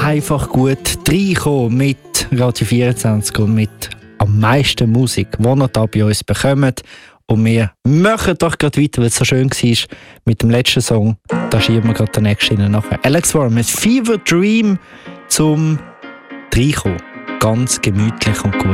einfach gut reinkommen mit Radio 24 und mit am meisten Musik, die ihr da bei uns bekommt. Und wir machen doch gerade weiter, weil es so schön war mit dem letzten Song. Da schieben wir gerade den nächsten rein nachher. Alex Warren mit Fever Dream zum Reinkommen. Ganz gemütlich und gut.